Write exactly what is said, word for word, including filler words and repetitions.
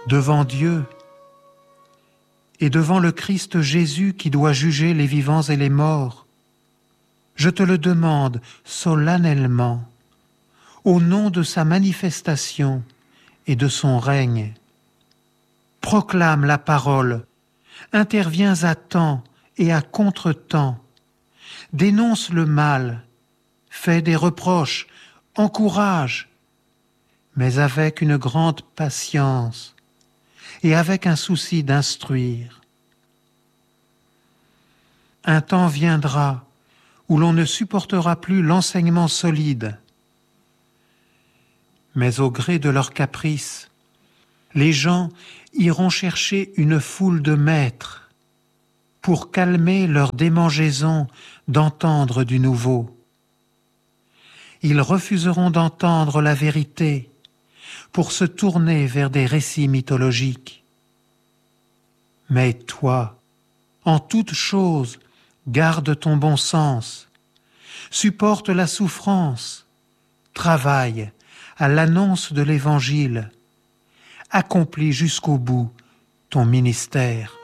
devant Dieu et devant le Christ Jésus qui doit juger les vivants et les morts, je te le demande solennellement, au nom de sa manifestation et de son règne. Proclame la parole, interviens à temps et à contre-temps, dénonce le mal, fais des reproches, encourage, mais avec une grande patience et avec un souci d'instruire. Un temps viendra où l'on ne supportera plus l'enseignement solide, mais au gré de leurs caprices, les gens iront chercher une foule de maîtres pour calmer leur démangeaison d'entendre du nouveau. Ils refuseront d'entendre la vérité pour se tourner vers des récits mythologiques. Mais toi, en toute chose, garde ton bon sens, supporte la souffrance, travaille à l'annonce de l'Évangile, accomplis jusqu'au bout ton ministère.